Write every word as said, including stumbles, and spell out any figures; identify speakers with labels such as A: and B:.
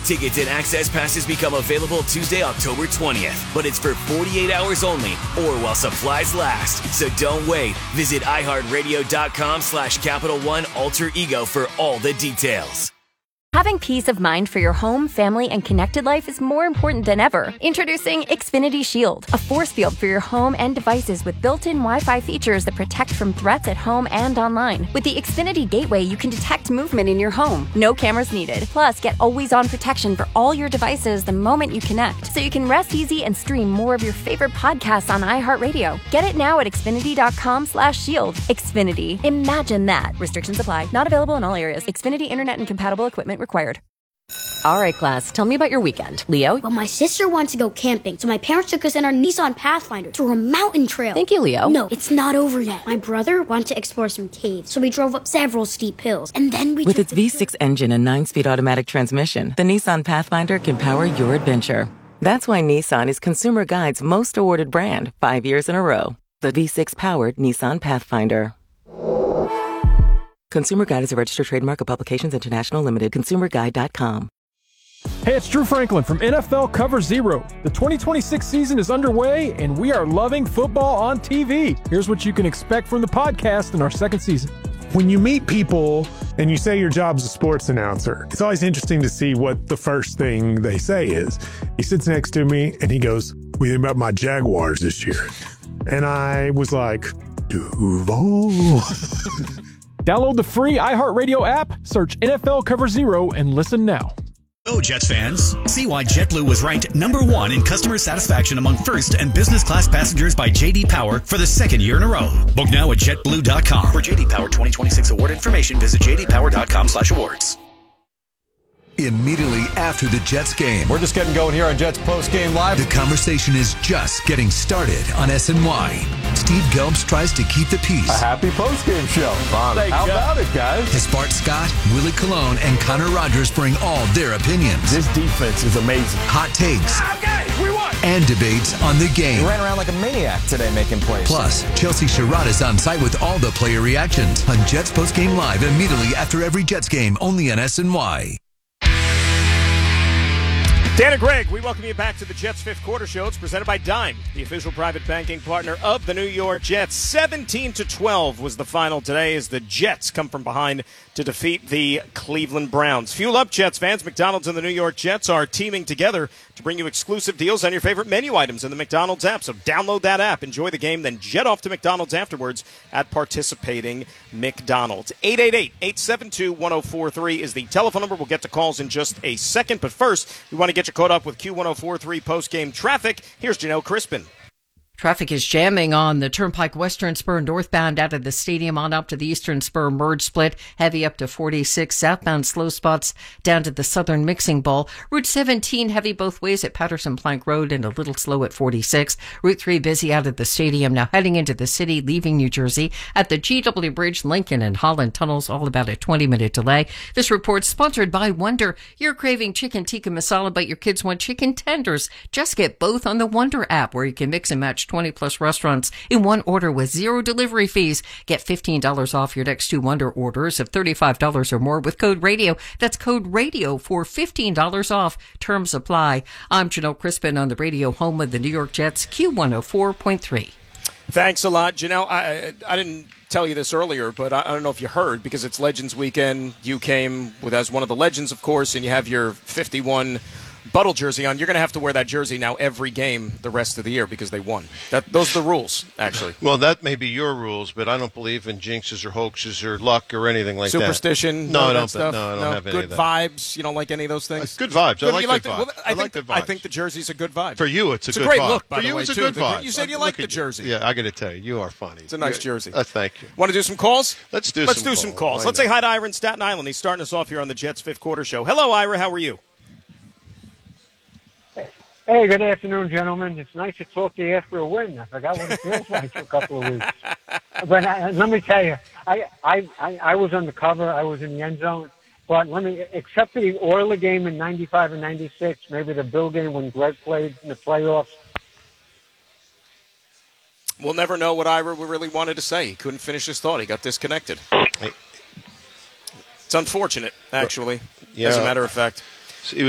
A: Tickets and access passes become available Tuesday, October twentieth, but it's for forty-eight hours only or while supplies last. So don't wait. Visit iHeartRadio.com slash Capital One Alter Ego for all the details.
B: Having peace of mind for your home, family, and connected life is more important than ever. Introducing Xfinity Shield, a force field for your home and devices with built-in Wi-Fi features that protect from threats at home and online. With the Xfinity Gateway, you can detect movement in your home. No cameras needed. Plus, get always-on protection for all your devices the moment you connect, so you can rest easy and stream more of your favorite podcasts on iHeartRadio. Get it now at Xfinity.com slash shield. Xfinity. Imagine that. Restrictions apply. Not available in all areas. Xfinity Internet and compatible equipment required.
C: All right, class, tell me about your weekend. Leo?
D: Well, my sister wants to go camping, so my parents took us in our Nissan Pathfinder to a mountain trail.
C: Thank you, Leo.
D: No, it's not over yet. My brother wanted to explore some caves, so we drove up several steep hills, and then we...
E: With its V six engine and nine-speed automatic transmission, the Nissan Pathfinder can power your adventure. That's why Nissan is Consumer Guide's most awarded brand, five years in a row. The V six-powered Nissan Pathfinder. Consumer Guide is a registered trademark of Publications International Limited. consumer guide dot com.
F: Hey, it's Drew Franklin from N F L Cover Zero. The twenty twenty-six season is underway, and we are loving football on T V. Here's what you can expect from the podcast in our second season.
G: When you meet people and you say your job's a sports announcer, it's always interesting to see what the first thing they say is. He sits next to me, and he goes, "What do you think about my Jaguars this year?" And I was like, Duval.
F: Download the free iHeartRadio app, search N F L Cover Zero, and listen now.
H: Hello, Jets fans. See why JetBlue was ranked number one in customer satisfaction among first and business class passengers by J D Power for the second year in a row. Book now at jet blue dot com. For J D Power twenty twenty-six award information, visit j d power dot com slash awards.
I: Immediately after the Jets game.
J: We're just getting going here on Jets Post Game Live.
I: The conversation is just getting started on S N Y. Steve Gelbs tries to keep the peace.
J: A happy post-game show. Fun. How about it, guys?
I: As Bart Scott, Willie Colon, and Connor Rogers bring all their opinions.
J: This defense is amazing.
I: Hot takes.
J: Okay, we won.
I: And debates on the game.
J: He ran around like a maniac today making plays.
I: Plus, Chelsea Sherrod is on site with all the player reactions on Jets Post Game Live immediately after every Jets game, only on S N Y.
K: Dan and Greg, we welcome you back to the Jets Fifth Quarter Show. It's presented by Dime, the official private banking partner of the New York Jets. seventeen to twelve was the final today as the Jets come from behind to defeat the Cleveland Browns. Fuel up, Jets fans. McDonald's and the New York Jets are teaming together to bring you exclusive deals on your favorite menu items in the McDonald's app. So download that app, enjoy the game, then jet off to McDonald's afterwards at participating McDonald's. eight eight eight, eight seven two, one oh four three is the telephone number. We'll get to calls in just a second. But first, we want to get you caught up with Q ten forty-three post-game traffic. Here's Janelle Crispin.
C: Traffic is jamming on the Turnpike Western Spur northbound out of the stadium on up to the Eastern Spur merge split. Heavy up to forty-six. Southbound slow spots down to the Southern Mixing Bowl. Route seventeen heavy both ways at Patterson Plank Road and a little slow at forty-six. Route three busy out of the stadium. Now heading into the city, leaving New Jersey at the G W Bridge, Lincoln and Holland tunnels, all about a twenty minute delay. This report sponsored by Wonder. You're craving chicken tikka masala, but your kids want chicken tenders. Just get both on the Wonder app, where you can mix and match twenty plus restaurants in one order with zero delivery fees. Get fifteen dollars off your next two Wonder orders of thirty-five dollars or more with code radio. That's code radio for fifteen dollars off. Terms apply. I'm Janelle Crispin on the radio home of the New York Jets, Q one oh four point three.
K: Thanks a lot, Janelle. I, I didn't tell you this earlier, but I, I don't know if you heard, because it's Legends Weekend. You came with as one of the legends, of course, and you have your fifty-one Buttle jersey on. You're going to have to wear that jersey now every game the rest of the year because they won. That Those are the rules, actually.
L: Well, that may be your rules, but I don't believe in jinxes or hoaxes or luck or anything like
K: Superstition,
L: that. Superstition? No, I don't,
K: stuff?
L: no, I don't
K: no,
L: have any
K: good
L: of that.
K: vibes? You don't like any of those things?
L: Uh, good vibes. I like good
K: like
L: vibes.
K: The, well, I,
L: I
K: think,
L: like good vibes.
K: I think the jersey's a good vibe.
L: For you, it's a
K: it's
L: good
K: vibe. It's a great
L: vibe.
K: look, by
L: For
K: the
L: you,
K: way,
L: it's a
K: too.
L: good
K: The,
L: vibe.
K: you said you like the jersey.
L: Yeah, I got to tell you, you are funny.
K: It's a nice
L: You're,
K: jersey.
L: Uh, thank you.
K: Want to do some calls?
L: Let's do
K: Let's
L: some
K: do
L: calls.
K: some calls.
L: Why
K: Let's
L: not?
K: say hi to Ira in Staten Island. He's starting us off here on the Jets Fifth Quarter Show. Hello, Ira. How are you?
M: Hey, good afternoon, gentlemen. It's nice to talk to you after a win. I forgot what it feels like for a couple of weeks. But uh, let me tell you, I, I, I, I was on the cover. I was in the end zone. But let me, except for the Oiler game in ninety-five and ninety-six, maybe the Bill game when Greg played in the playoffs.
K: We'll never know what Ira really wanted to say. He couldn't finish his thought. He got disconnected. It's unfortunate, actually,
L: yeah.
K: as a matter of fact.